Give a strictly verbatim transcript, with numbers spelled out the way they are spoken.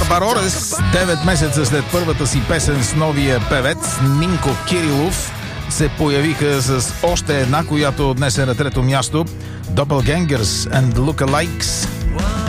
Барбарорес, девет месеца след първата си песен с новия певец Нинко Кирилов, се появиха с още една, която днес е на трето място. Doppelgangers and Lookalikes.